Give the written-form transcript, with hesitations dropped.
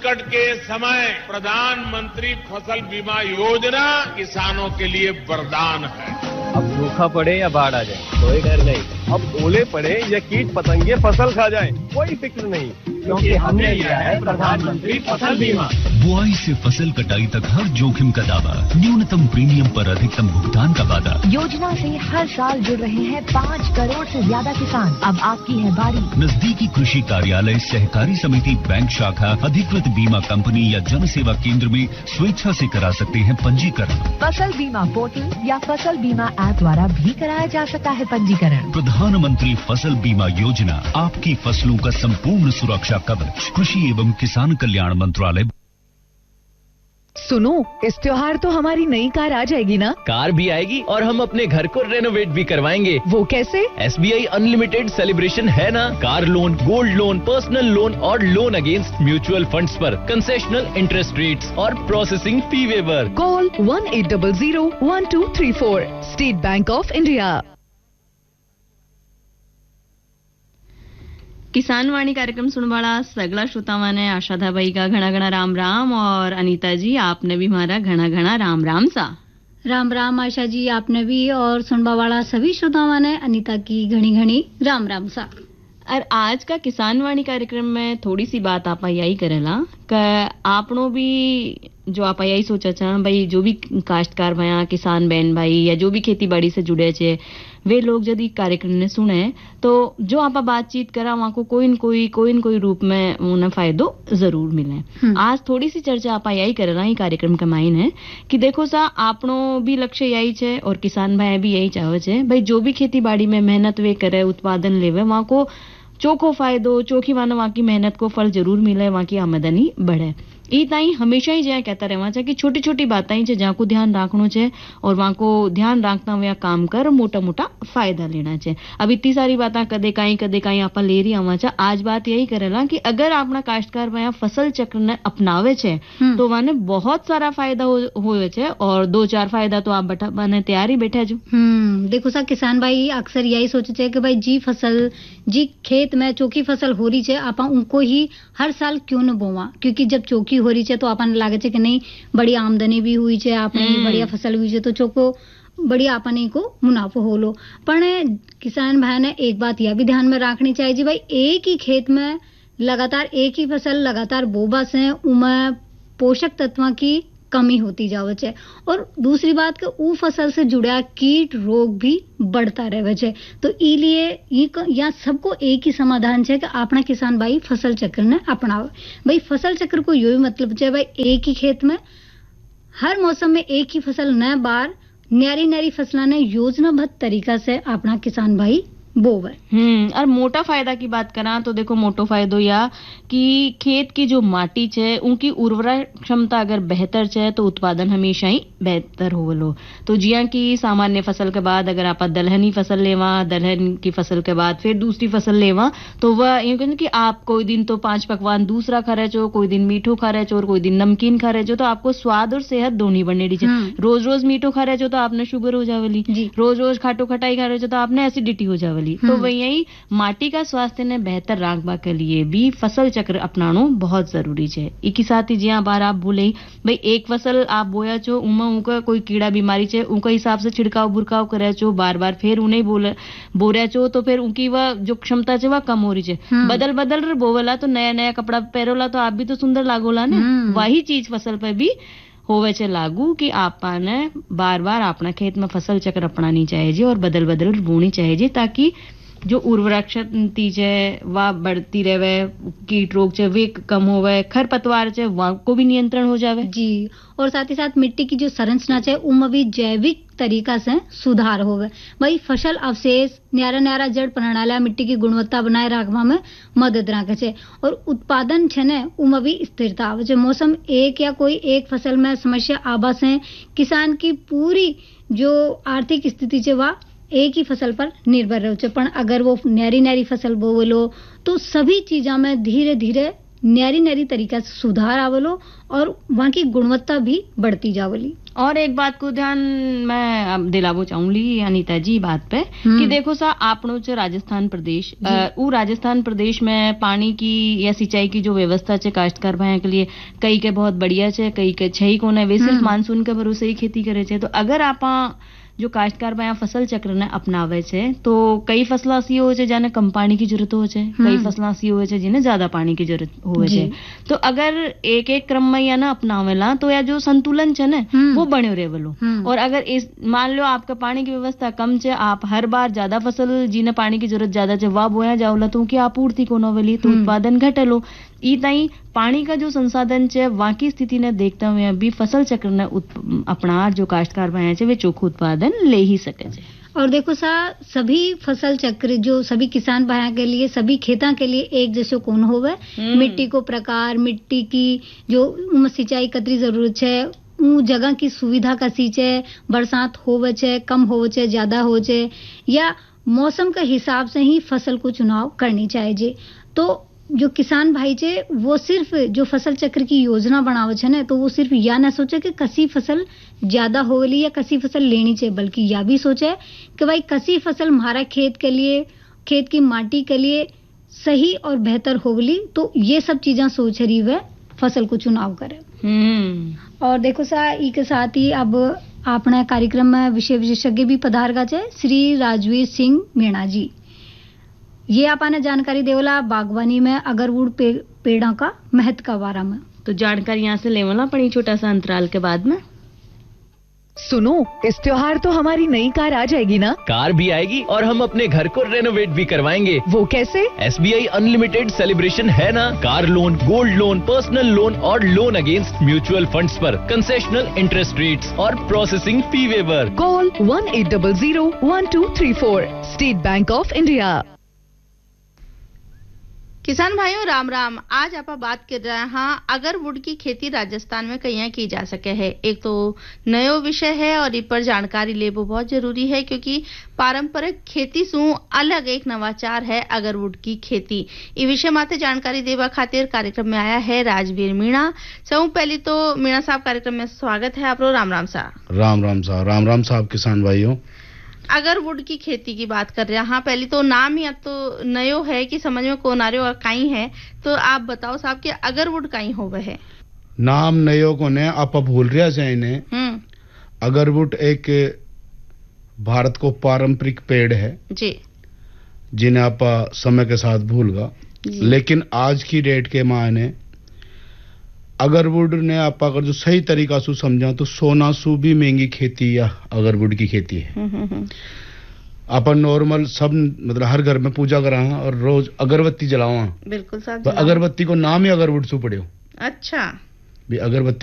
संकट के समय प्रधानमंत्री फसल बीमा योजना किसानों के लिए वरदान है। अब सूखा पड़े या बाढ़ आ जाए कोई डर नहीं। अब ओले पड़े या कीट पतंगे फसल खा जाए कोई फिक्र नहीं, क्योंकि हमने लिया है प्रधानमंत्री फसल बीमा। बुआई से फसल कटाई तक हर जोखिम का दावा, न्यूनतम प्रीमियम पर अधिकतम भुगतान का वादा। योजना से हर साल जुड़ रहे हैं 5 करोड़ से ज्यादा किसान। अब आपकी है बारी। नजदीकी कृषि कार्यालय, सहकारी समिति, बैंक शाखा, अधिकृत बीमा कंपनी या जन सेवा केंद्र में स्वेच्छा से करा सकते हैं पंजीकरण। फसल बीमा पोर्टल या फसल बीमा ऐप द्वारा भी कराया जा सकता है पंजीकरण। प्रधानमंत्री फसल बीमा योजना, आपकी फसलों का संपूर्ण सुरक्षा कवच। कृषि एवं किसान कल्याण मंत्रालय। सुनो, इस त्योहार तो हमारी नई कार आ जाएगी ना? कार भी आएगी और हम अपने घर को रेनोवेट भी करवाएंगे। वो कैसे? SBI अनलिमिटेड सेलिब्रेशन है ना। Car loan, gold loan, personal loan और लोन अगेंस्ट म्यूचुअल फंड्स पर कंसेशनल इंटरेस्ट रेट्स और processing fee waiver. Call 18001234। State bank of India. किसान वाणी कार्यक्रम सुनवाड़ा सगला श्रोताओं ने आशाधा भाई का घना घना राम राम और अनीता जी आपने भी हमारा घना घना राम राम सा। राम राम आशा जी, आपने भी और सुनवाड़ा सभी श्रोताओं ने अनीता की घनी घनी राम राम सा। और आज का किसान वाणी कार्यक्रम में थोड़ी सी बात आप यही करेला कि आपनो भी जो आप यही सोचा था भाई, जो भी काश्तकार भया, किसान बहन भाई या जो भी खेती बाड़ी से जुड़े छे वे लोग यदि कार्यक्रम ने सुने तो जो आप बातचीत करा वहां को कोई न कोई रूप में उन्हें फायदो जरूर मिले। आज थोड़ी सी चर्चा आप यही कर रहा है कार्यक्रम का माइन है कि देखो सा आपनो भी लक्ष्य यही छे और किसान भाई भी यही चाहे छे भाई, जो भी खेती बाड़ी में मेहनत वे करे, उत्पादन लेवे, वहां को चोखो फायदो, चोखी मानो वहां की मेहनत को फल जरूर मिले, वहां की आमदनी बढ़े। ई ताई हमेशा ही जहाँ कहता रहना चाहिए कि छोटी छोटी बातें छे जहाँ को ध्यान रखनो छे और वहां को ध्यान रखना हुआ काम कर मोटा मोटा फायदा लेना चाहिए। अब इतनी सारी बातें कदे काई आप ले रही आवा छे। आज बात यही करेला कि अगर अपना काश्तकार भाई फसल चक्र ने अपनावे छे तो वाने बहुत सारा फायदा होवे छे और 2-4 फायदा तो आप बने तैयार ही बैठे जो। देखो सा किसान भाई अक्सर यही सोचे छे कि भाई जी खेत में चोखी फसल हो रही छे, आपा उनको ही हर साल क्यों न बोवा, क्योंकि जब चोखी हो रही है तो अपन लागे छे कि नहीं बड़ी आमदनी भी हुई है, आपने बढ़िया फसल हुई है तो चोको बढ़िया अपने को मुनाफो हो लो। पर किसान भाई ने एक बात यह भी ध्यान में रखनी चाहिए जी भाई, एक ही खेत में लगातार एक ही फसल लगातार बोबा से उमें पोषक तत्वों की कमी होती जावे छे और दूसरी बात कि ऊ फसल से जुड़ा कीट रोग भी बढ़ता रहे छे। तो इलिए यहाँ सबको एक ही समाधान है कि अपना किसान भाई फसल चक्र ने अपनावे। भाई फसल चक्र को यही मतलब है भाई एक ही खेत में हर मौसम में एक ही फसल न बार न्यारी फसला ने योजनाबद्ध तरीका से अपना किसान भाई बोवे। और मोटा फायदा की बात करा तो देखो मोटो फायदो या कि खेत की जो माटी छे उनकी उर्वरा क्षमता अगर बेहतर छे तो उत्पादन हमेशा ही बेहतर होवलो। तो जिया की सामान्य फसल के बाद अगर आप दलहनी फसल लेवा, दलहन की फसल के बाद फिर दूसरी फसल लेवा तो वह यूं कहते कि आप कोई दिन तो 5 पकवान दूसरा खा रहे छो, कोई दिन मीठो खा रहे छो और कोई दिन नमकीन खा रहे छो, तो आपको स्वाद और सेहत दोनों बने रही छे। रोज रोज मीठो खा रहे छो तो आपने शुगर हो जावली, रोज रोज खाटो खटाई खा रहे छो तो आपने एसिडिटी हो जावली। तो वही माटी का स्वास्थ्य ने बेहतर रखवा के लिए भी फसल चक्र अपनानो बहुत जरूरी है। इसी साथ ही जिया बार आप बोले भाई एक फसल आप बोया छो उमा उनका कोई कीड़ा बीमारी छे उनका हिसाब से छिड़काव बुरकाव करे छो, बार बार फिर उन्हें बोरा छो तो फिर उनकी वह जो क्षमता है वह कम हो रही है। बदल बोवला तो नया कपड़ा पहरोला तो आप भी तो सुंदर लागोला ना, वही चीज फसल पर भी होवे छे लागू कि आपने बार बार अपना खेत में फसल चक्र अपनानी चाहिए और बदल बोनी चाहिए ताकि जो उर्वरक शक्ति है वह बढ़ती रहे, कीट रोग है वे कम होवे, खरपतवार है वह को भी नियंत्रण हो जावे जी। और साथ ही साथ मिट्टी की जो संरचना है उनमें भी जैविक तरीका से सुधार होवे। भाई फसल अवशेष न्यारा जड़ प्रणाली मिट्टी की गुणवत्ता बनाए रखवा में मदद रखे छे और उत्पादन छे ने उनमें भी स्थिरता आवे छे। मौसम एक या कोई एक फसल में समस्या आबा से किसान की पूरी जो आर्थिक स्थिति है वह एक ही फसल पर निर्भर रहे छे। पण अगर वो न्यारी फसल बोवलो तो सभी चीजा में धीरे धीरे न्यारी तरीका से सुधार आवलो और वहां की गुणवत्ता भी बढ़ती जावली। और एक बात को ध्यान मैं अब दिलावो चाहूंगी अनीता जी बात पे कि देखो सा आपनो च राजस्थान प्रदेश वो राजस्थान प्रदेश में पानी की या सिंचाई की जो व्यवस्था है काश्तकार भाई के लिए कई के बहुत बढ़िया है, कई के छई कोन है, वे सिर्फ मानसून के भरोसे ही खेती करे छे। तो अगर आपा जो काश्तकार भाई फसल चक्र ने अपनावे छे तो कई फसला ऐसी हो छे जाने कम पानी की जरूरत हो छे, कई फसला ऐसी हो छे जिन्हें ज्यादा पानी की जरूरत हो छे। तो अगर एक एक क्रम में या ना अपनावेला तो या जो संतुलन छे ना वो बने रहेवलो। और अगर इस मान लो आपका पानी की व्यवस्था कम छे, आप हर बार ज्यादा फसल जिन्हें पानी की जरूरत ज्यादा छे वह बोया जाओला तो उनकी आपूर्ति को नवेली तो उत्पादन घटेलो। ई ताई पानी का जो संसाधन छे वाकी स्थिति ने देखते हुए अभी फसल चक्र ने अपना जो काश्तकार भाई छे वे चोखो उत्पादन ले ही सके छे। और देखो सा सभी फसल चक्र जो सभी किसान भाई के लिए सभी खेता के लिए एक जैसे कौन होवे, मिट्टी को प्रकार, मिट्टी की जो सिंचाई कतरी जरूरत है, ऊ जगह की सुविधा कसी छे, बरसात होवे छे कम होवे छे ज्यादा हो छे या मौसम के हिसाब से ही फसल को चुनाव करनी चाहिए। तो जो किसान भाई छे वो सिर्फ जो फसल चक्र की योजना बनावे छे ना तो वो सिर्फ या ना सोचे कि कसी फसल ज्यादा होली या कसी फसल लेनी चाहिए, बल्कि या भी सोचे कि भाई कसी फसल हमारा खेत के लिए, खेत की माटी के लिए सही और बेहतर होली। तो ये सब चीजें सोच रही वे फसल को चुनाव करे। और देखो सा ई के साथ ही अब अपने कार्यक्रम में विषय विशेषज्ञ भी पधारगा छे श्री राजवीर सिंह मीणा जी। ये आपने जानकारी देवला बागवानी में अगरवुड पेड़ों का महत्व का बारे में। तो जानकारी यहाँ से लेवला पड़ी छोटा सा अंतराल के बाद में। सुनो, इस त्योहार तो हमारी नई कार आ जाएगी ना? कार भी आएगी और हम अपने घर को रेनोवेट भी करवाएंगे। वो कैसे? SBI अनलिमिटेड सेलिब्रेशन है ना। Car loan, gold loan, personal loan और लोन अगेंस्ट म्यूचुअल फंड्स पर कंसेशनल इंटरेस्ट रेट्स और processing fee waiver. Call 18001234 state bank of India. किसान भाइयों राम राम। आज आप बात कर रहे हैं अगरवुड की खेती राजस्थान में कहीं की जा सके है। एक तो नयो विषय है और इस पर जानकारी लेबो बहुत जरूरी है क्योंकि पारंपरिक खेती सु अलग एक नवाचार है अगरवुड की खेती। इस विषय माते जानकारी देवा खातिर कार्यक्रम में आया है राजवीर मीणा। सबसे पहले तो मीणा साहब कार्यक्रम में स्वागत है आपरो। राम राम साहब। राम राम साहब। राम राम साहब। किसान भाइयों अगरवुड की खेती की बात कर रहे हैं। हाँ, पहले तो नाम ही अब तो नयो है कि समझ में कौन आ रहे और काई है, तो आप बताओ साहब कि अगरवुड काई होवे है। नाम नयो को ने आप भूल रहे हैं इन्हें। अगरवुड एक भारत को पारंपरिक पेड़ है जी, जिन्हें आप समय के साथ भूलगा, लेकिन आज की डेट के मायने अगरवुड ने आप अगर जो सही तरीका से समझा तो सोना सु भी महंगी खेती या अगरवुड की खेती है। अपन नॉर्मल सब मतलब हर घर में पूजा करा और रोज अगरबत्ती जलावा। बिल्कुल साहब। तो अगरबत्ती को नाम ही अगरवुड सु पड़े। अच्छा, भी अगरबत्ती